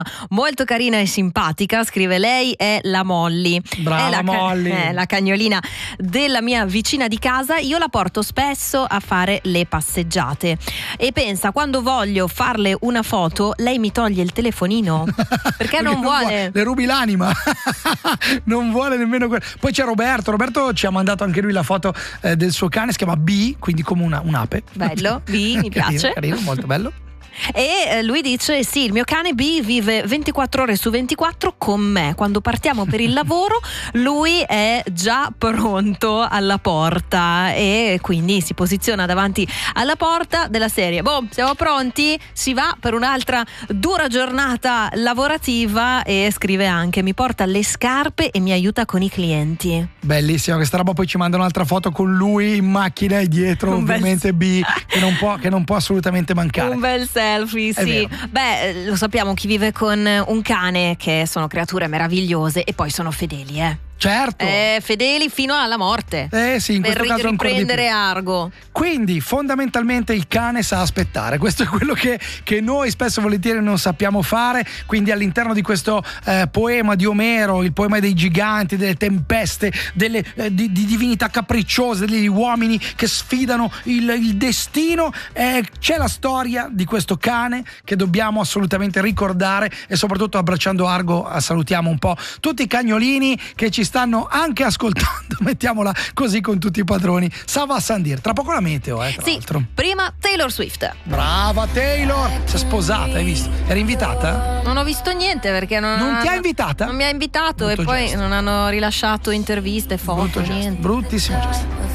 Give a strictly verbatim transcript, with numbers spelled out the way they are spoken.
Molto carina e simpatica, scrive lei, è la Molly. Brava è la, Molly. È la cagnolina della mia vicina di casa. Io la porto spesso a fare le passeggiate e pensa, quando voglio farle una foto lei mi toglie il telefonino perché, perché non, non vuole. vuole le rubi l'anima. Non vuole nemmeno quello. Poi c'è Roberto Roberto ci ha mandato anche lui la foto eh, del suo cane, si chiama B, quindi come una, un'ape. Bello, B, mi carino, piace, carino, molto bello. E lui dice: sì, il mio cane B vive ventiquattro ore su ventiquattro con me. Quando partiamo per il lavoro lui è già pronto alla porta e quindi si posiziona davanti alla porta della serie: boh, siamo pronti? Si va per un'altra dura giornata lavorativa. E scrive anche: mi porta le scarpe e mi aiuta con i clienti. Bellissima questa roba. Poi ci manda un'altra foto con lui in macchina e dietro un ovviamente bel... B che non può, che non può assolutamente mancare. Un bel selfie, sì. Beh, lo sappiamo, chi vive con un cane che sono creature meravigliose e poi sono fedeli, eh. Certo. Eh, fedeli fino alla morte. Eh sì, in per questo caso riprendere Argo. Quindi fondamentalmente il cane sa aspettare. Questo è quello che, che noi spesso e volentieri non sappiamo fare. Quindi all'interno di questo eh, poema di Omero, il poema dei giganti, delle tempeste, delle eh, di, di divinità capricciose, degli uomini che sfidano il, il destino, eh, c'è la storia di questo cane che dobbiamo assolutamente ricordare. E soprattutto, abbracciando Argo, salutiamo un po' tutti i cagnolini che ci stanno anche ascoltando, mettiamola così, con tutti i padroni. Sava a Sandir, tra poco la meteo, eh, tra sì, l'altro. Prima Taylor Swift. Brava Taylor, si è sposata, hai visto? Era invitata? Non ho visto niente perché non, non hanno, ti ha invitata? Non mi ha invitato. Brutto e poi gesto. Non hanno rilasciato interviste, foto, Brutto niente. Gesto. Bruttissimo gesto.